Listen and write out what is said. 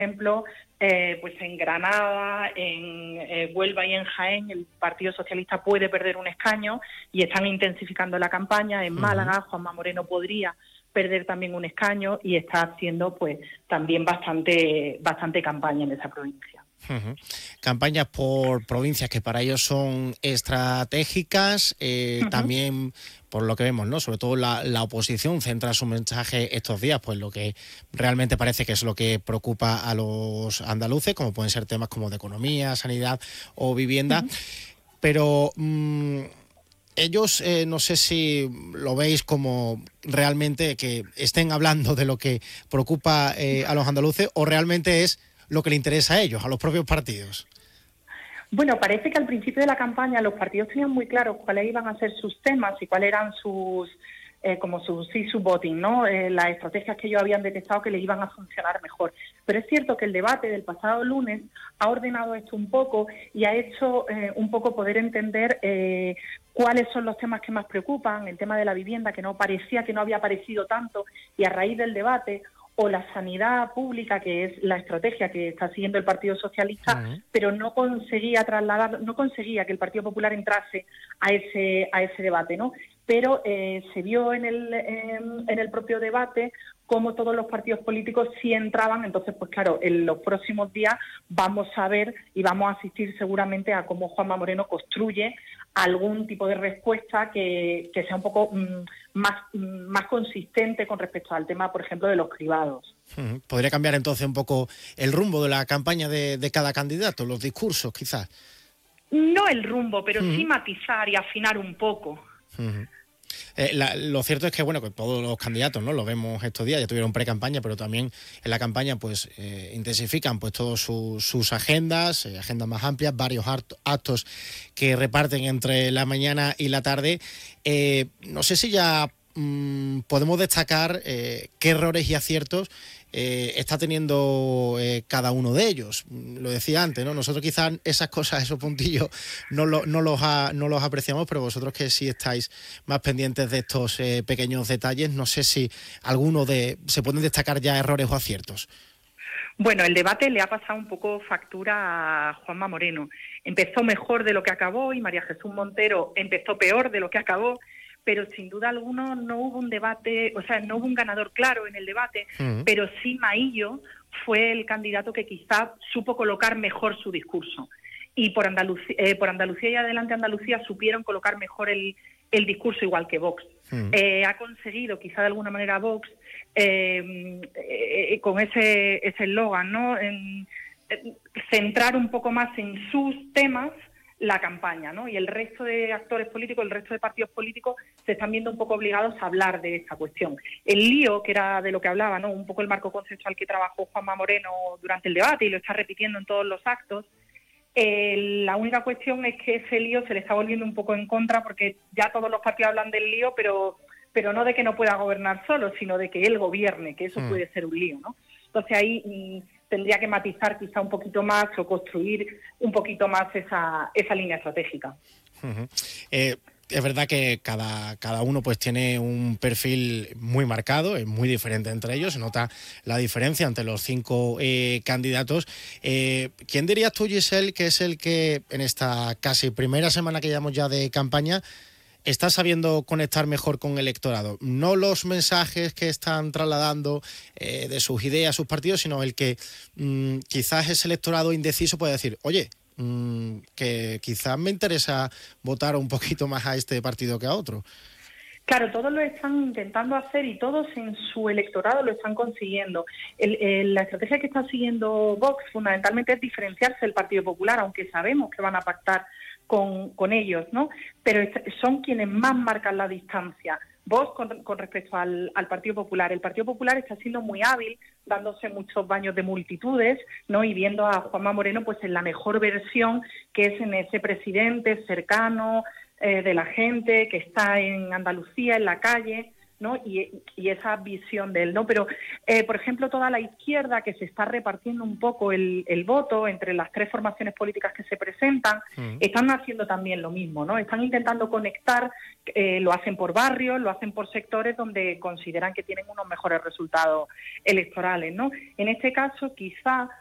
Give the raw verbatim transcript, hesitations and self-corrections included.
ejemplo, eh, pues en Granada, en eh, Huelva y en Jaén, el Partido Socialista puede perder un escaño y están intensificando la campaña. En Málaga, Juanma Moreno podría perder también un escaño y está haciendo pues también bastante, bastante campaña en esa provincia. Uh-huh. Campañas por provincias que para ellos son estratégicas, eh, uh-huh. También por lo que vemos, ¿no? Sobre todo la, la oposición centra su mensaje estos días, pues lo que realmente parece que es lo que preocupa a los andaluces, como pueden ser temas como de economía, sanidad o vivienda, uh-huh. Pero mmm, ellos eh, no sé si lo veis como realmente que estén hablando de lo que preocupa eh, a los andaluces o realmente es lo que le interesa a ellos, a los propios partidos. Bueno, parece que al principio de la campaña los partidos tenían muy claros cuáles iban a ser sus temas y cuáles eran sus, eh, como sus sí, su voting, ¿no? Eh, las estrategias que ellos habían detectado que les iban a funcionar mejor. Pero es cierto que el debate del pasado lunes ha ordenado esto un poco y ha hecho eh, un poco poder entender eh, cuáles son los temas que más preocupan, el tema de la vivienda, que no parecía que no había aparecido tanto, y a raíz del debate, o la sanidad pública, que es la estrategia que está siguiendo el Partido Socialista, uh-huh. Pero no conseguía trasladar, no conseguía que el Partido Popular entrase a ese a ese debate, ¿no? Pero eh, se vio en el en, en el propio debate cómo todos los partidos políticos sí entraban. Entonces, pues claro, en los próximos días vamos a ver y vamos a asistir seguramente a cómo Juanma Moreno construye algún tipo de respuesta que, que sea un poco mmm, más, mmm, más consistente con respecto al tema, por ejemplo, de los cribados. ¿Podría cambiar entonces un poco el rumbo de la campaña de, de cada candidato, los discursos quizás? No el rumbo, pero uh-huh. sí matizar y afinar un poco. Uh-huh. Eh, la, lo cierto es que bueno, que todos los candidatos, ¿no? Lo vemos estos días, ya tuvieron pre-campaña, pero también en la campaña pues eh, intensifican pues todos su, sus agendas, eh, agendas más amplias, varios actos que reparten entre la mañana y la tarde. Eh, no sé si ya mmm, podemos destacar eh, qué errores y aciertos Eh, está teniendo eh, cada uno de ellos. Lo decía antes, ¿no? Nosotros quizás esas cosas, esos puntillos, no, lo, no, los, ha, no los apreciamos, pero vosotros que sí estáis más pendientes de estos eh, pequeños detalles, no sé si alguno de se pueden destacar ya errores o aciertos. Bueno, el debate le ha pasado un poco factura a Juanma Moreno. Empezó mejor de lo que acabó y María Jesús Montero empezó peor de lo que acabó. Pero sin duda alguno no hubo un debate, o sea, no hubo un ganador claro en el debate, uh-huh. Pero sí Maillo fue el candidato que quizá supo colocar mejor su discurso. Y por Andalucía, eh, por Andalucía y Adelante Andalucía supieron colocar mejor el, el discurso, igual que Vox. Uh-huh. Eh, ha conseguido, quizá de alguna manera, Vox, eh, eh, con ese ese eslogan, ¿no? En, en, centrar un poco más en sus temas la campaña, ¿no? Y el resto de actores políticos, el resto de partidos políticos se están viendo un poco obligados a hablar de esta cuestión. El lío, que era de lo que hablaba, ¿no? Un poco el marco conceptual que trabajó Juanma Moreno durante el debate y lo está repitiendo en todos los actos. Eh, la única cuestión es que ese lío se le está volviendo un poco en contra porque ya todos los partidos hablan del lío, pero pero no de que no pueda gobernar solo, sino de que él gobierne, que eso mm. puede ser un lío, ¿no? Entonces ahí mmm, tendría que matizar quizá un poquito más o construir un poquito más esa, esa línea estratégica. Uh-huh. Eh, es verdad que cada, cada uno pues tiene un perfil muy marcado, es muy diferente entre ellos, se nota la diferencia entre los cinco eh, candidatos. Eh, ¿Quién dirías tú, Giselle, que es el que en esta casi primera semana que llevamos ya de campaña está sabiendo conectar mejor con el electorado? No los mensajes que están trasladando eh, de sus ideas, sus partidos, sino el que mmm, quizás ese electorado indeciso puede decir, oye, mmm, que quizás me interesa votar un poquito más a este partido que a otro. Claro, todos lo están intentando hacer y todos en su electorado lo están consiguiendo. El, el, la estrategia que está siguiendo Vox fundamentalmente es diferenciarse del Partido Popular, aunque sabemos que van a pactar Con, con ellos, ¿no? Pero son quienes más marcan la distancia. Vox con, con respecto al, al Partido Popular. El Partido Popular está siendo muy hábil, dándose muchos baños de multitudes, ¿no? Y viendo a Juanma Moreno pues en la mejor versión, que es en ese presidente cercano eh, de la gente, que está en Andalucía, en la calle, ¿no? Y, y esa visión de él, ¿no? Pero, eh, por ejemplo, toda la izquierda, que se está repartiendo un poco el, el voto entre las tres formaciones políticas que se presentan, uh-huh. están haciendo también lo mismo, ¿no? Están intentando conectar, eh, lo hacen por barrios, lo hacen por sectores donde consideran que tienen unos mejores resultados electorales, ¿no? En este caso, quizá